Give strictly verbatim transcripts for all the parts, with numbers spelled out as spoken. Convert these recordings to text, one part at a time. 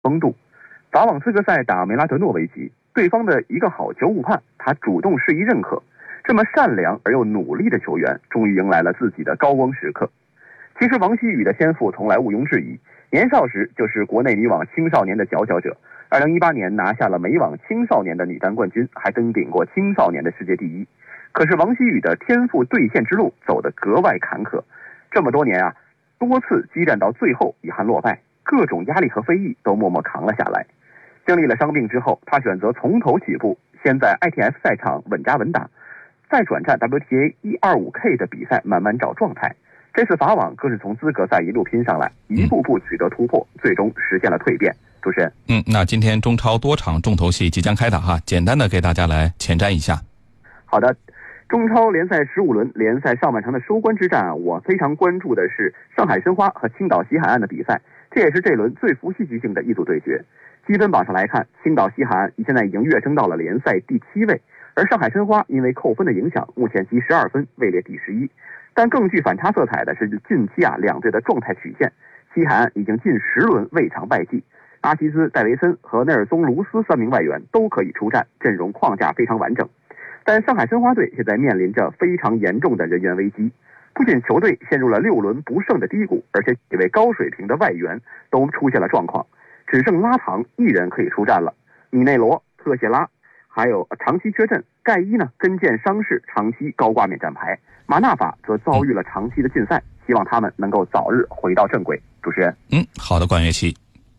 风度。法网资格赛打梅拉德诺维奇，对方的一个好球误判，他主动示意认可。这么善良而又努力的球员，终于迎来了自己的高光时刻。其实王希雨的天赋从来毋庸置疑，年少时就是国内女网青少年的佼佼者。二零一八年拿下了美网青少年的女单冠军，还登顶过青少年的世界第一。可是王希雨的天赋兑现之路走得格外坎坷，这么多年啊，多次激战到最后遗憾落败，各种压力和非议都默默扛了下来。经历了伤病之后，他选择从头起步，先在 I T F 赛场稳扎稳打，再转战 W T A 一二五 K 的比赛慢慢找状态。这次法网更是从资格赛一路拼上来，一步步取得突破，嗯、最终实现了蜕变。主持人， 嗯，那今天中超多场重头戏即将开打哈，简单的给大家来前瞻一下。 好的，中超联赛十五轮联赛上半场的收官之战啊，我非常关注的是上海申花和青岛西海岸的比赛，这也是这轮最富戏剧性的一组对决。积分榜上来看，青岛西海岸现在已经跃升到了联赛第七位，而上海申花因为扣分的影响，目前积十二分，位列第十一。但更具反差色彩的是近期啊两队的状态曲线，西海岸已经近十轮未尝败绩，阿齐兹、戴维森和内尔松、卢斯三名外援都可以出战，阵容框架非常完整。但上海申花队现在面临着非常严重的人员危机，不仅球队陷入了六轮不胜的低谷，而且几位高水平的外援都出现了状况，只剩拉唐一人可以出战了。米内罗、特谢拉还有长期缺阵，盖伊呢跟腱伤势，长期高挂免战牌。马纳法则遭遇了长期的禁赛，希望他们能够早日回到正轨。主持人， 嗯，好的，管乐器。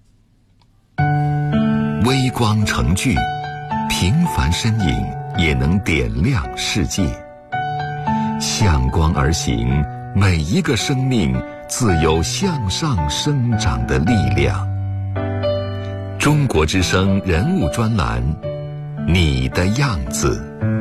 微光成炬，平凡身影也能点亮世界。向光而行，每一个生命自有向上生长的力量。中国之声人物专栏，你的样子。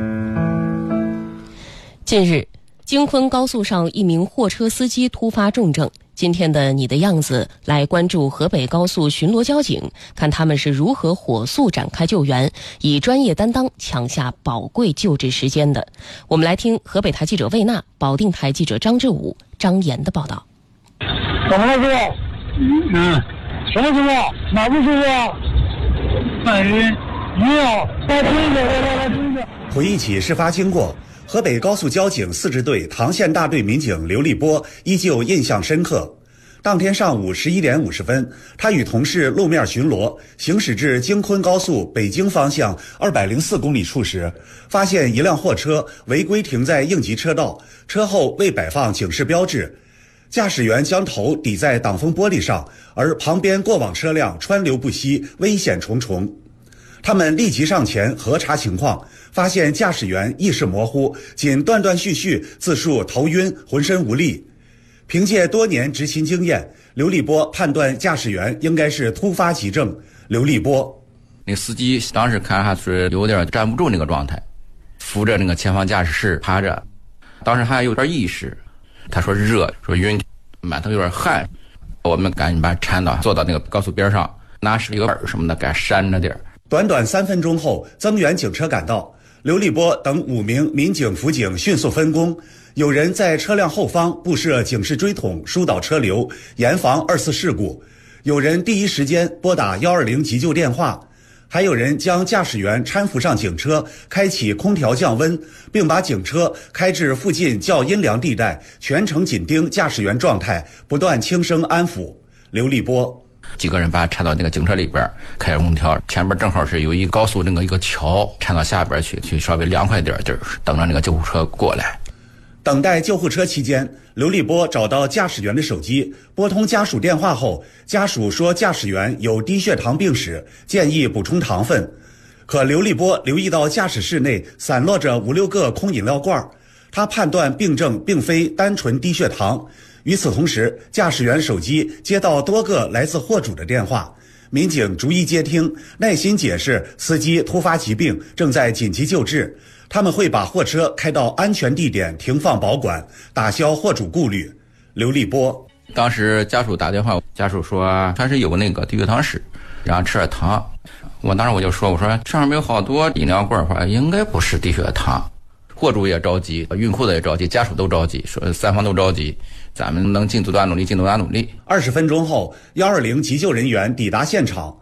近日，京昆高速上一名货车司机突发重症。今天的你的样子来关注河北高速巡逻交警，看他们是如何火速展开救援，以专业担当抢下宝贵救治时间的。我们来听河北台记者魏娜、保定台记者张志武、张岩的报道。 怎么了，师傅？嗯，什么情况？哪不舒服啊？半晕，晕啊！来听一下，来来来听一下。 回忆起事发经过，河北高速交警四支队唐县大队民警刘立波依旧印象深刻。当天上午十一点五十分，他与同事路面巡逻，行驶至京昆高速北京方向二百零四公里处时，发现一辆货车违规停在应急车道，车后未摆放警示标志，驾驶员将头抵在挡风玻璃上，而旁边过往车辆川流不息，危险重重。他们立即上前核查情况，发现驾驶员意识模糊，仅断断续续自述头晕、浑身无力。凭借多年执勤经验，刘立波判断驾驶员应该是突发急症。刘立波， 那司机当时看还是有点站不住那个状态，扶着那个前方驾驶室趴着，当时还有点意识。他说热，说晕，满头有点汗。我们赶紧把他搀到，坐到那个高速边上，拿是一个板什么的给他扇着点儿。 短短三分钟后，增援警车赶到，刘立波等五名民警辅警迅速分工，有人在车辆后方布设警示锥筒，疏导车流，严防二次事故；有人第一时间拨打一二零急救电话，还有人将驾驶员搀扶上警车，开启空调降温，并把警车开至附近较阴凉地带，全程紧盯驾驶员状态，不断轻声安抚。刘立波， 几个人把他搀到那个警车里边，开着空调，前边正好是有一高速那个一个桥，搀到下边去，去稍微凉快点地儿，等着那个救护车过来。 等待救护车期间，刘立波找到驾驶员的手机，拨通家属电话后，家属说驾驶员有低血糖病史，建议补充糖分。可刘立波留意到驾驶室内散落着五六个空饮料罐，他判断病症并非单纯低血糖。与此同时，驾驶员手机接到多个来自货主的电话，民警逐一接听，耐心解释司机突发疾病，正在紧急救治。他们会把货车开到安全地点停放保管，打消货主顾虑。刘立波， 当时家属打电话，家属说他是有那个低血糖史，然后吃点糖。我当时我就说，我说上面有好多饮料罐，说应该不是低血糖。货主也着急，孕妇的也着急，家属都着急，说三方都着急，咱们能尽多大努力尽多大努力。 二十分钟后，一二零急救人员抵达现场，